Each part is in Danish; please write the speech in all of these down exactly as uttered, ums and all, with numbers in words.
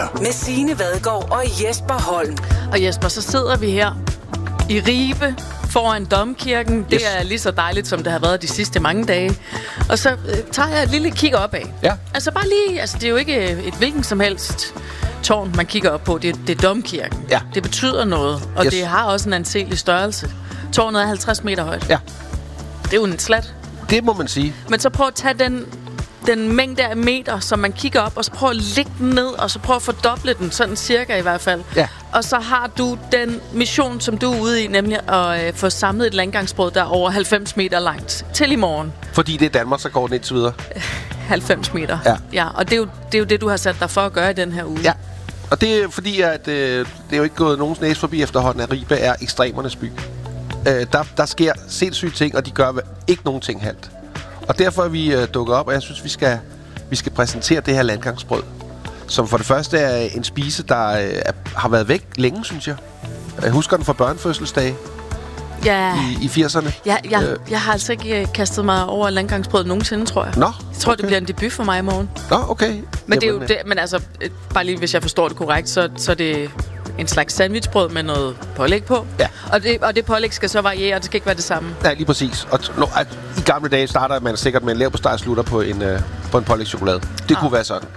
Med Signe Vadgaard og Jesper Holm. Og Jesper, så sidder vi her i Ribe foran Domkirken. Det Yes. er lige så dejligt, som det har været de sidste mange dage. Og så øh, tager jeg et lille kig opad. Ja. Altså bare lige, altså det er jo ikke et hvilken som helst tårn, man kigger op på. Det er, det er Domkirken. Ja. Det betyder noget, og Yes. det har også en anselig størrelse. Tårnet er halvtreds meter højt. Ja. Det er jo en slat. Det må man sige. Men så prøv at tage den, den mængde af meter, som man kigger op, og så prøv at lægge den ned, og så prøv at fordoble den, sådan cirka i hvert fald. Ja. Og så har du den mission, som du er ude i, nemlig at øh, få samlet et landgangsbrød, der er over halvfems meter langt, til i morgen. Fordi det er Danmarks rekord indtil videre. halvfems meter. Ja. Ja, og det er, jo, det er jo det, du har sat dig for at gøre i den her uge. Ja. Og det er fordi, at øh, det er jo ikke gået nogens næse forbi efterhånden, at Ribe er ekstremernes by. Øh, der, der sker sindssyge ting, og de gør ikke nogen ting halvt. Og derfor er vi øh, dukket op, og jeg synes, vi skal, vi skal præsentere det her landgangsbrød. Som for det første er en spise, der øh, er, har været væk længe, synes jeg. Jeg husker den fra børnefødselsdage Ja. i, i firserne. Ja, jeg, Øh. jeg har altså ikke øh, kastet mig over landgangsbrød nogensinde, tror jeg. Nå, Jeg tror, okay. det bliver en debut for mig i morgen. Nå, okay. Men det er jo Jamen, det, men altså, øh, bare lige hvis jeg forstår det korrekt, så, så er det en slags sandwichbrød med noget pålæg på. Ja. Og det, og det pålæg skal så variere, og det skal ikke være det samme. Ja, lige præcis. Og t- no, at, i gamle dage starter man sikkert med en leverpostej og slutter på en, øh, på en pålægschokolade. Det ah. kunne være sådan.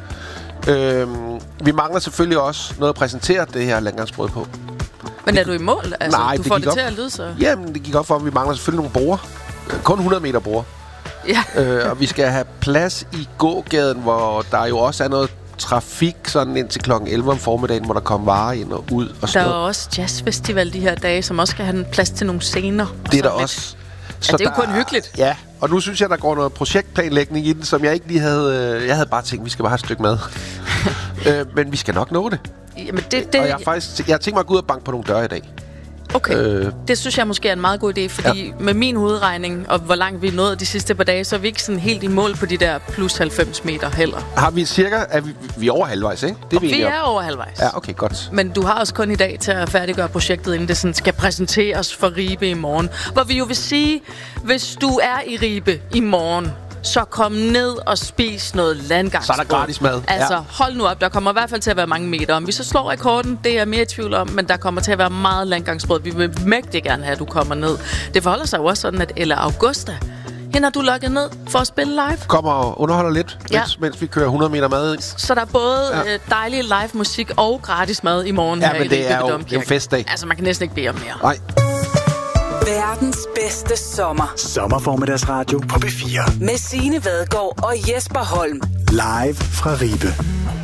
Øhm, vi mangler selvfølgelig også noget at præsentere det her landgangsbrød på. Men er du i mål? Altså, Nej, du det får gik det op. til at lyde så. Jamen, det gik op for, at vi mangler selvfølgelig nogle broer. Øh, Kun hundrede meter broer. Ja. øh, og vi skal have plads i gågaden, hvor der jo også er noget trafik, sådan indtil klokken elleve om formiddagen, hvor der kommer varer ind og ud. Og Der sådan er noget. også jazzfestival de her dage, som også skal have en plads til nogle scener. Det er der Sådan lidt. også. Ja, det er jo kun hyggeligt. Ja, og nu synes jeg, der går noget projektplanlægning i den, som jeg ikke lige havde... Øh, jeg havde bare tænkt, vi skal bare have et stykke mad. øh, men vi skal nok nå det. Jamen, det, det, Og jeg har faktisk... Jeg har tænkt mig at gå ud og banke på nogle døre i dag. Okay, Øh. det synes jeg måske er en meget god idé, fordi ja. med min hovedregning, og hvor langt vi er nået de sidste par dage, så er vi ikke sådan helt i mål på de der plus halvfems meter heller. Har vi cirka... Er vi, vi er over halvvejs, ikke? Det Og vi enige er om. over halvvejs. Ja, okay, godt. Men du har også kun i dag til at færdiggøre projektet, inden det sådan skal præsenteres for Ribe i morgen. Hvor vi jo vil sige, hvis du er i Ribe i morgen, så kom ned og spis noget landgangsbrød. Så er der gratis mad. Altså, Ja. hold nu op. Der kommer i hvert fald til at være mange meter. Om vi så slår rekorden, det er jeg mere i tvivl om, men der kommer til at være meget landgangsbrød. Vi vil mægtig gerne have, at du kommer ned. Det forholder sig jo også sådan, at Ella Augusta, hende har du lukket ned for at spille live. Kommer og underholder lidt, Ja. mens, mens vi kører hundrede meter mad. Så der er både Ja. ja. dejlig live musik og gratis mad i morgen Ja, her men i det Ribe er jo- ved det er jo Domkirken. festdag. Altså, man kan næsten ikke bede om mere. Nej. Verdens bedste sommer. Sommerformiddagsradio på B fire. Med Signe Vadgaard og Jesper Holm. Live fra Ribe.